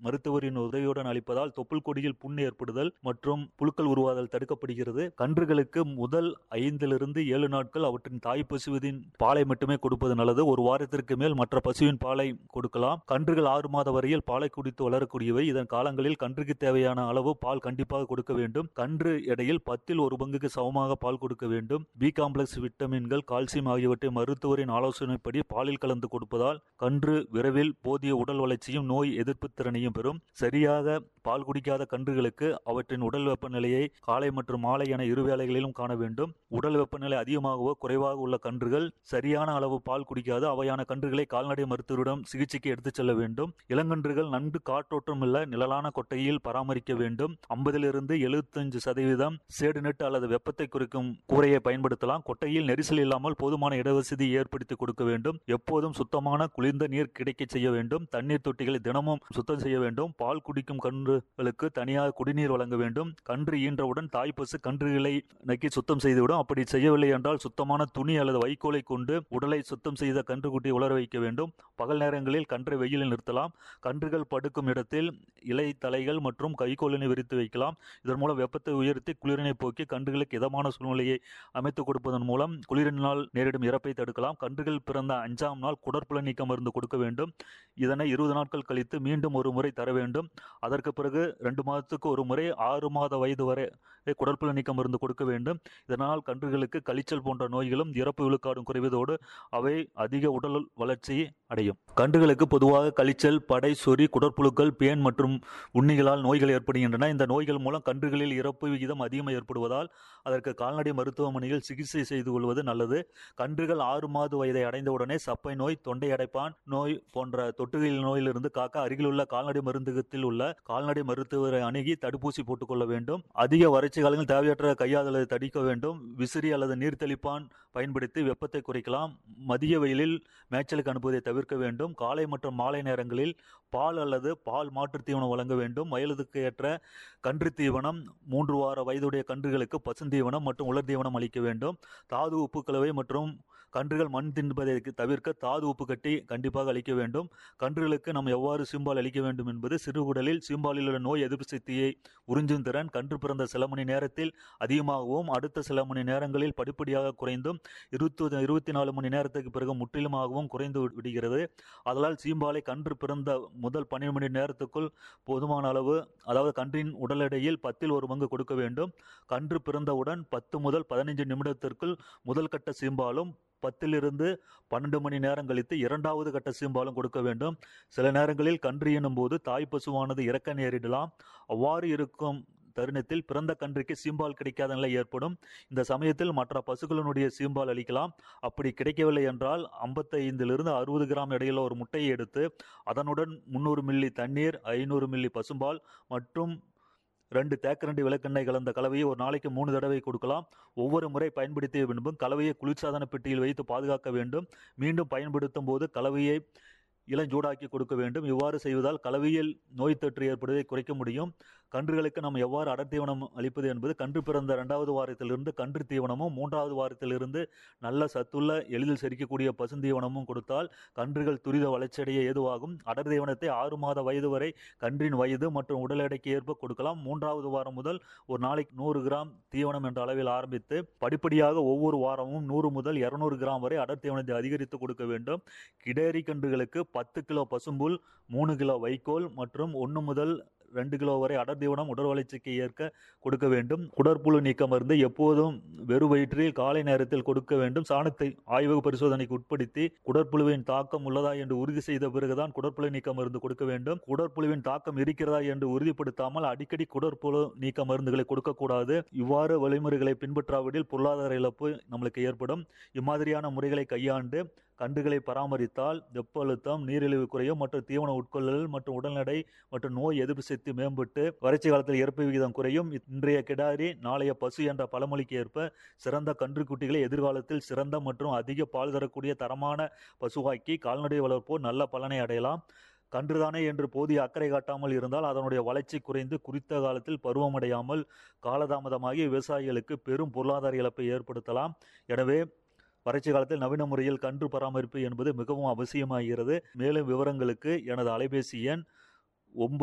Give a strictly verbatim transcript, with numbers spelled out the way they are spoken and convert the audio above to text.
மருத்துவரின் உதவியுடன் அளிப்பதால் தொப்புள் கொடியில் புண் ஏற்படுதல் மற்றும் புழுக்கள் உருவாதல் தடுக்கப்படுகிறது. கன்றுகளுக்கு முதல் ஐந்திலிருந்து ஏழு நாட்கள் அவற்றின் தாய் பசுவின் பாலை மட்டுமே கொடுப்பது நல்லது. ஒரு வாரத்திற்கு மேல் மற்ற பசுவின் பாலை கொடுக்கலாம். கன்றுகள் ஆறு மாத வரையில் பாலை குடித்து வளரக்கூடியவை. இதன் காலங்களில் கன்றுக்கு தேவையான அளவு பால் கண்டிப்பாக கொடுக்க வேண்டும். கன்று எடையில் பத்தில் ஒரு பங்குக்கு சமமாக பால் கொடுக்க வேண்டும். பி காம்ப்ளெக்ஸ், விட்டமின்கள், கால்சியம் ஆகியவற்றை மருத்துவரின் ஆலோசனைப்படி பாலில் கலந்து கொடுப்பதால் கன்று விரைவில் போதிய உடல் வளர்ச்சியும் நோய் எதிர்ப்பு திறனையும் பெறும். சரியாக பால் குடிக்காத கன்றுகளுக்கு அவற்றின் உடல் வெப்பநிலையை காலை மற்றும் மாலை என இரு வேளைகளிலும் காண வேண்டும். உடல் வெப்பநிலை அதிகமாகவோ குறைவாக உள்ள கன்றுகள் சரியான அளவு பால் குடிக்காது. அவையான கன்றுகளை கால்நடை மருத்துவரிடம் சிகிச்சைக்கு எடுத்துச் செல்ல வேண்டும். இளங்கன்றுகள் நன்கு காற்றோட்டம் உள்ள நிழலான கொட்டையில் பராமரிக்க வேண்டும். ஐம்பதிலிருந்து எழுபத்தஞ்சு சதவீதம் சேடு நெட் அல்லது வெப்பத்தை குறைக்கும் கூரையை பயன்படுத்தலாம். கொட்டையில் நெரிசல் இல்லாமல் போதுமான இடவசதி ஏற்படுத்தி கொடுக்க வேண்டும். எப்போதும் சுத்தமான குளிர்ந்த நீர் கிடைக்க செய்ய வேண்டும். தண்ணீர் தொட்டிகளை தினமும் சுத்தம் செய்ய வேண்டும். பால் குடிக்கும் கன்றுகளுக்கு தனியாக குடிநீர் வழங்க வேண்டும். கன்று ஈன்றவுடன் தாய்ப்பசு கன்றுகளை நக்கி சுத்தம் செய்துவிடும். அப்படி செய்யவில்லை என்றால் சுத்தமான துணி அல்லது வைக்கோலை கொண்டு உடலை சுத்தம் செய்த கன்றுக்குட்டியை உலர வைக்க வேண்டும். பகல் நேரங்களில் கன்றை வெயிலில் நிறுத்தலாம். கன்றுகள் படுக்கும் இடத்தில் இலை தலைகள் மற்றும் கைகோலினை விரித்து வைக்கலாம். இதன் மூலம் வெப்பத்தை உயர்த்தி குளிரினை போக்கி கன்றுகளுக்கு இதமான சூழ்நிலையை அமைத்துக் கொடுப்பதன் மூலம் குளிரினால் நேரிடும் இறப்பை தடுக்கலாம். கன்றுகள் பிறந்த அஞ்சாம் நாள் குடற்புல நீக்க மருந்து கொடுக்க வேண்டும். இதனை இருபது நாட்கள் கழித்து மீண்டும் ஒரு முறை தர வேண்டும். அதற்கு பிறகு ரெண்டு மாதத்துக்கு ஒரு முறை ஆறு மாத வயது வரை குடற்புல நீக்க மருந்து கொடுக்க வேண்டும். இதனால் கன்றுகளுக்கு கழிச்சல் போன்ற நோய்களும் இறப்பு விழுக்காடும் குறைவதோடு அவை அதிக உடல் வளர்ச்சி அடையும். கன்றுகளுக்கு பொதுவாக கழிச்சல், படை, சொறி, குடற்புழுக்கள், பேன் மற்றும் உண்ணிகளால் நோய்கள் ஏற்படுகின்றன. இந்த நோய்கள் மூலம் கன்றுகளில் இறப்பு விகிதம் அதிகமாக ஏற்படுவதால் அதற்கு கால்நடை மருத்துவமனையில் சிகிச்சை செய்து கொள்வது நல்லது. கன்றுகள் ஆறு மாத வயதை அடைந்தவுடனே சப்பை நோய், தொண்டை அடைப்பான் நோய் போன்ற தொட்டுகள் நோயிலிருந்து காக்க அருகில் உள்ள கால்நடை மருந்தகத்தில் உள்ள கால்நடை மருத்துவரை அணுகி தடுப்பூசி போட்டுக் கொள்ள வேண்டும். அதிக வறட்சி காலங்களில் தேவையற்ற கையாதலை தடுக்க வேண்டும். விசிறி அல்லது நீர் தெளிப்பான் பயன்படுத்தி வெப்பத்தை குறைக்கலாம். மதிய வெயிலில் மேய்ச்சலுக்கு அனுப்புவதை தவிர்க்க வேண்டும். காலை மற்றும் மாலை நேரங்களில் பால் அல்லது பால் மாற்று தீவனம் வழங்க வேண்டும். வயதுக்கு ஏற்ற கன்று தீவனம், மூன்று வார வயதுடைய கன்றுகளுக்கு பசுந்தீவனம் மற்றும் உலர் தீவனம் அளிக்க வேண்டும். தாது உப்பு கலவை மற்றும் கன்றுகள் மண் தின்பதை தவிர்க்க தாது உப்பு கட்டி கண்டிப்பாக அளிக்க வேண்டும். கன்றுகளுக்கு நாம் எவ்வாறு சீம்பால் அளிக்க வேண்டும் என்பது சிறுகுடலில் சீம்பாலில் உள்ள நோய் எதிர்ப்பு சக்தியை உறிஞ்சும் திறன் கன்று பிறந்த சில மணி நேரத்தில் அதிகமாகவும் அடுத்த சில மணி நேரங்களில் படிப்படியாக குறைந்தும் இருபத்தி இருபத்தி நாலு மணி நேரத்துக்கு பிறகு முற்றிலுமாகவும் குறைந்து விடுகிறது. அதனால் சீம்பாலை கன்று பிறந்த முதல் பன்னிரண்டு மணி நேரத்துக்குள் போதுமான அளவு, அதாவது கன்றின் உடல் எடையில் பத்தில் ஒரு பங்கு கொடுக்க வேண்டும். கன்று பிறந்தவுடன் பத்து முதல் பதினைஞ்சு நிமிடத்திற்குள் முதல் கட்ட சீம்பாலும் பத்திலிருந்து பன்னெண்டு மணி நேரம் கழித்து இரண்டாவது கட்ட சீம்பாலும் கொடுக்க வேண்டும். சில நேரங்களில் கன்று ஈனும் போது தாய் பசுவானது இறக்க நேரிடலாம். அவ்வாறு இருக்கும் தருணத்தில் பிறந்த கன்றுக்கு சீம்பால் கிடைக்காத நிலை ஏற்படும். இந்த சமயத்தில் மற்ற பசுக்களினுடைய சீம்பால் அளிக்கலாம். அப்படி கிடைக்கவில்லை என்றால் ஐம்பத்தைந்திலிருந்து அறுபது கிராம் இடையில ஒரு முட்டையை எடுத்து அதனுடன் முன்னூறு மில்லி தண்ணீர், ஐநூறு மில்லி பசும்பால் மற்றும் ரெண்டு தேக்கரண்டி விளக்கெண்ணெய் கலந்த கலவையை ஒரு நாளைக்கு மூணு தடவை கொடுக்கலாம். ஒவ்வொரு முறை பயன்படுத்திய பின்பும் கலவையை குளிர்சாதன பெட்டியில் வைத்து பாதுகாக்க வேண்டும். மீண்டும் பயன்படுத்தும் போது கலவையை இளஞ்சூடாக்கி கொடுக்க வேண்டும். இவ்வாறு செய்வதால் கலவையில் நோய் தொற்று ஏற்படுவதை குறைக்க முடியும். கன்றுகளுக்கு நாம் எவ்வாறு அடர் தீவனம் அளிப்பது என்பது கன்று பிறந்த இரண்டாவது வாரத்திலிருந்து கன்று தீவனமும் மூன்றாவது வாரத்திலிருந்து நல்ல சத்துள்ள எளிதில் செரிக்கக்கூடிய பசுந்தீவனமும் கொடுத்தால் கன்றுகள் துரித வளர்ச்சியடைய ஏதுவாகும். அடர் தீவனத்தை ஆறு மாத வயது வரை கன்றின் வயது மற்றும் உடல் எடைக்கு ஏற்ப கொடுக்கலாம். மூன்றாவது வாரம் முதல் ஒரு நாளைக்கு நூறு கிராம் தீவனம் என்ற அளவில் ஆரம்பித்து படிப்படியாக ஒவ்வொரு வாரமும் நூறு முதல் இருநூறு கிராம் வரை அடர் தீவனத்தை அதிகரித்து கொடுக்க வேண்டும். கிடேரி கன்றுகளுக்கு பத்து கிலோ பசும்புல், மூணு கிலோ வைக்கோல் மற்றும் ஒன்று முதல் ரெண்டு கிலோ வரை அடர் தீவனம் உடல் வளர்ச்சிக்கு ஏற்க கொடுக்க வேண்டும். குடற்புழு நீக்க மருந்து எப்போதும் வெறு வயிற்றில் காலை நேரத்தில் கொடுக்க வேண்டும். சாணத்தை ஆய்வக பரிசோதனைக்கு உட்படுத்தி குடற்புழுவின் தாக்கம் உள்ளதா என்று உறுதி செய்த பிறகுதான் குடற்புழு நீக்க மருந்து கொடுக்க வேண்டும். குடற்புழுவின் தாக்கம் இருக்கிறதா என்று உறுதிப்படுத்தாமல் அடிக்கடி குடற்புழு நீக்க மருந்துகளை கொடுக்கக்கூடாது. இவ்வாறு வழிமுறைகளை பின்பற்றாவிடில் பொருளாதார இழப்பு நம்மளுக்கு ஏற்படும். இம்மாதிரியான முறைகளை கையாண்டு கன்றுகளை பராமரித்தால் வெப்ப அழுத்தம், நீரிழிவு குறையும் மற்றும் தீவன உட்கொள்ளல் மற்றும் உடல் எடை மற்றும் நோய் எதிர்ப்பு சக்தி மேம்பட்டு வறட்சி காலத்தில் இறப்பு விகிதம் குறையும். இன்றைய கிடாரி நாளைய பசு என்ற பழமொழிக்கு ஏற்ப சிறந்த கன்றுக்குட்டிகளை எதிர்காலத்தில் சிறந்த மற்றும் அதிக பால் தரக்கூடிய தரமான பசுவாக்கி கால்நடை வளர்ப்போர் நல்ல பலனை அடையலாம். கன்றுதானே என்று போதிய அக்கறை காட்டாமல் இருந்தால் அதனுடைய வளர்ச்சி குறைந்து குறித்த காலத்தில் பருவமடையாமல் காலதாமதமாகி விவசாயிகளுக்கு பெரும் பொருளாதார இழப்பை ஏற்படுத்தலாம். எனவே வறட்சி காலத்தில் நவீன முறையில் கன்று பராமரிப்பு என்பது மிகவும் அவசியமாகிறது. மேலும் விவரங்களுக்கு எனது அலைபேசி எண் ஒன்பது